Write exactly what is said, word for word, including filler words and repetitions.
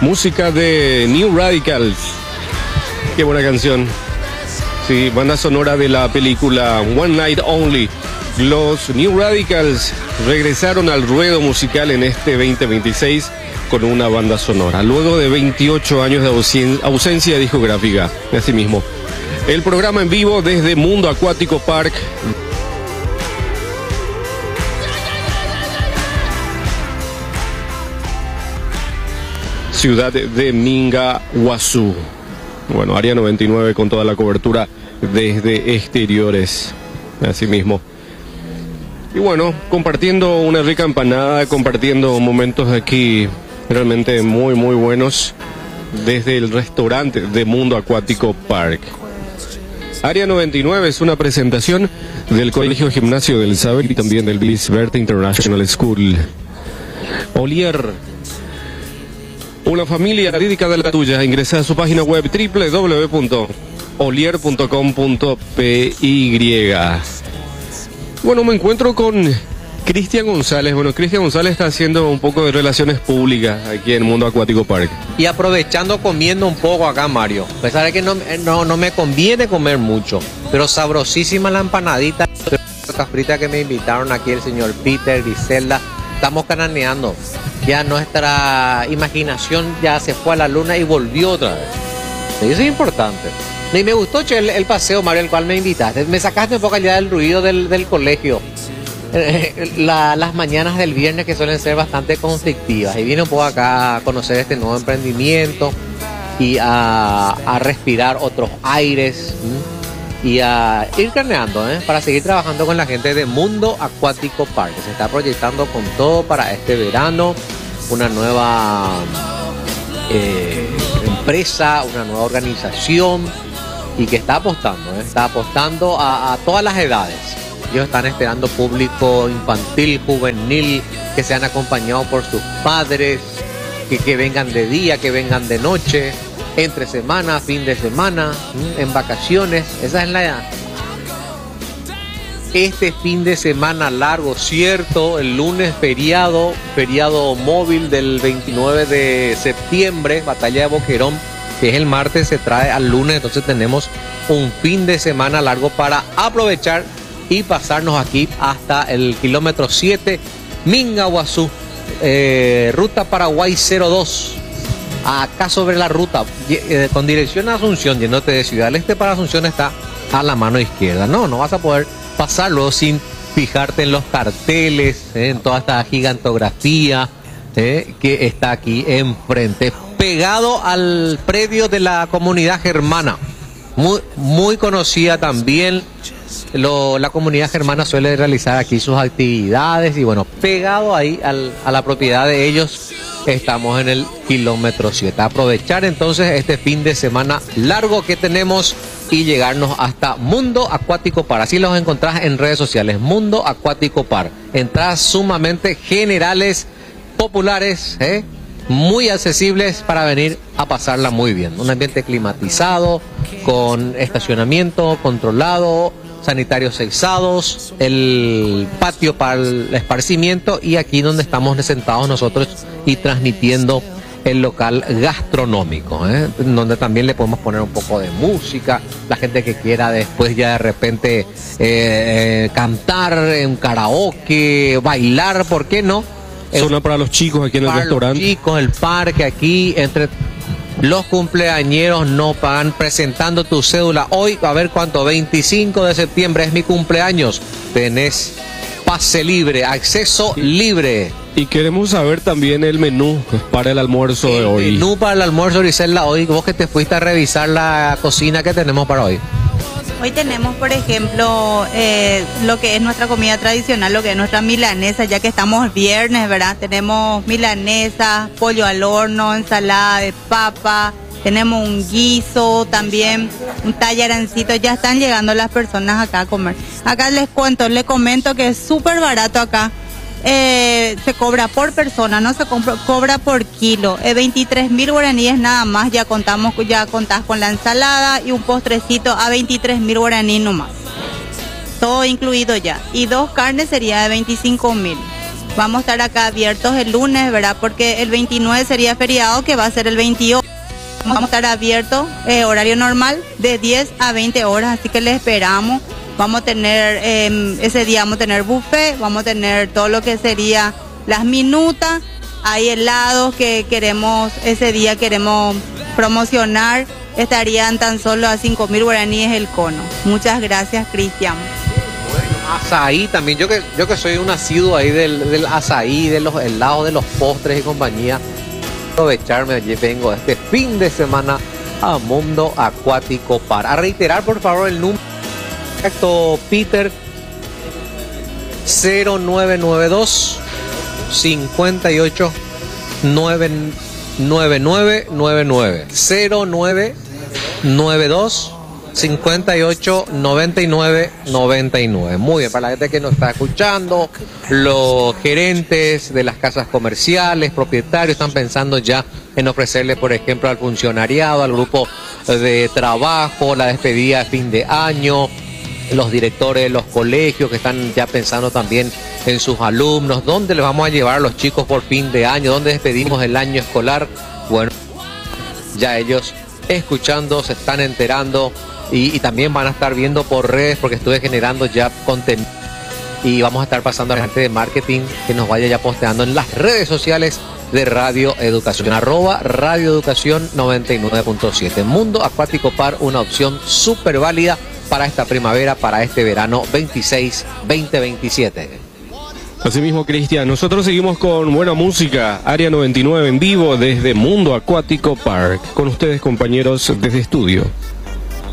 música de New Radicals. Qué buena canción. Sí, banda sonora de la película One Night Only. Los New Radicals regresaron al ruedo musical en este veinte veintiséis con una banda sonora, luego de veintiocho años de ausen- ausencia discográfica. Así mismo, el programa en vivo desde Mundo Acuático Park. Ciudad de Mingaguazú. Bueno, Área noventa y nueve con toda la cobertura desde exteriores. Así mismo. Y bueno, compartiendo una rica empanada, compartiendo momentos aquí realmente muy, muy buenos desde el restaurante de Mundo Acuático Park. Área noventa y nueve es una presentación del Colegio Gimnasio del Saber y también del Bliss Verde International School. Olier, una familia dedicada a la tuya. Ingresa a su página web doble u doble u doble u punto olier punto com punto p y. Bueno, me encuentro con Cristian González. Bueno, Cristian González está haciendo un poco de relaciones públicas aquí en Mundo Acuático Park. Y aprovechando comiendo un poco acá, Mario. A pesar de que no, no, no me conviene comer mucho, pero sabrosísima la empanadita frita que me invitaron aquí el señor Peter, Griselda. Estamos cananeando. Ya nuestra imaginación ya se fue a la luna y volvió otra vez. Eso es importante. Y me gustó, che, el, el paseo, Mario, al cual me invitaste. Me sacaste un poco allá del ruido del, del colegio. Eh, la, las mañanas del viernes que suelen ser bastante conflictivas. Y vine un poco acá a conocer este nuevo emprendimiento y a, a respirar otros aires. ¿m? Y a ir carneando, ¿eh? Para seguir trabajando con la gente de Mundo Acuático Park. Se está proyectando con todo para este verano. Una nueva eh, empresa, una nueva organización. Y que está apostando, ¿eh? Está apostando a, a todas las edades. Ellos están esperando público infantil, juvenil, que sean acompañados por sus padres, que, que vengan de día, que vengan de noche, entre semana, fin de semana, ¿m? En vacaciones. Esa es la... Este fin de semana largo, cierto, el lunes feriado, feriado móvil del veintinueve de septiembre, Batalla de Boquerón, que es el martes, se trae al lunes, entonces tenemos un fin de semana largo para aprovechar y pasarnos aquí hasta el kilómetro siete, Mingaguazú, eh, ruta Paraguay cero dos, acá sobre la ruta, eh, con dirección a Asunción, yéndote de Ciudad del Este para Asunción está a la mano izquierda. No, no vas a poder pasarlo sin fijarte en los carteles, eh, en toda esta gigantografía eh, que está aquí enfrente, pegado al predio de la comunidad germana, muy, muy conocida también. Lo, la comunidad germana suele realizar aquí sus actividades y bueno, pegado ahí al, a la propiedad de ellos, estamos en el kilómetro siete. Aprovechar entonces este fin de semana largo que tenemos y llegarnos hasta Mundo Acuático Park. Así los encontrás en redes sociales, Mundo Acuático Park. Entradas sumamente generales, populares, ¿eh? Muy accesibles para venir a pasarla muy bien. Un ambiente climatizado, con estacionamiento controlado, sanitarios sexados, el patio para el esparcimiento y aquí donde estamos sentados nosotros y transmitiendo el local gastronómico, ¿eh? Donde también le podemos poner un poco de música, la gente que quiera después ya de repente eh, eh, cantar en karaoke, bailar, ¿por qué no? Zona para los chicos aquí en el para restaurante. Los chicos, el parque aquí, entre los cumpleañeros no pagan, presentando tu cédula. Hoy, a ver cuánto, veinticinco de septiembre es mi cumpleaños. Tenés pase libre, acceso libre. Y queremos saber también el menú para el almuerzo el de hoy. El menú para el almuerzo, Griselda, hoy, vos que te fuiste a revisar la cocina que tenemos para hoy. Hoy tenemos, por ejemplo, eh, lo que es nuestra comida tradicional, lo que es nuestra milanesa, ya que estamos viernes, ¿verdad? Tenemos milanesa, pollo al horno, ensalada de papa, tenemos un guiso también, un tallarancito. Ya están llegando las personas acá a comer. Acá les cuento, les comento que es súper barato acá. Eh, se cobra por persona, no se compra, cobra por kilo, eh, veintitrés mil guaraníes nada más. Ya contamos, ya contás con la ensalada y un postrecito a veintitrés mil guaraníes nomás, todo incluido ya, y dos carnes sería de veinticinco mil. Vamos a estar acá abiertos el lunes, ¿verdad? Porque el veintinueve sería feriado, que va a ser el veintiocho. Vamos a estar abiertos, eh, horario normal, de diez a veinte horas, así que les esperamos. Vamos a tener, eh, ese día vamos a tener buffet, vamos a tener todo lo que sería las minutas. Hay helados que queremos, ese día queremos promocionar. Estarían tan solo a cinco mil guaraníes el cono. Muchas gracias, Cristian. Bueno, azaí también. Yo que, yo que soy un asiduo ahí del, del azaí, de los helados, de los postres y compañía. Aprovecharme, allí vengo este fin de semana a Mundo Acuático Park. A reiterar, por favor, el número. Exacto, Peter. cero nueve nueve dos cincuenta y ocho nueve nueve nueve nueve nueve cero nueve nueve dos cincuenta y ocho noventa y nueve noventa y nueve. Muy bien, para la gente que nos está escuchando, los gerentes de las casas comerciales, propietarios, están pensando ya en ofrecerle, por ejemplo, al funcionariado, al grupo de trabajo, la despedida de fin de año, los directores de los colegios que están ya pensando también en sus alumnos, dónde les vamos a llevar a los chicos por fin de año, dónde despedimos el año escolar. Bueno, ya ellos escuchando, se están enterando y, y también van a estar viendo por redes, porque estuve generando ya contenido y vamos a estar pasando a la gente de marketing que nos vaya ya posteando en las redes sociales de Radio Educación, arroba Radio Educación noventa y nueve punto siete. Mundo Acuático Park, una opción súper válida para esta primavera, para este verano veintiséis veinte veintisiete. Asimismo, Cristian, nosotros seguimos con buena música, Área noventa y nueve en vivo desde Mundo Acuático Park. Con ustedes, compañeros, desde estudio.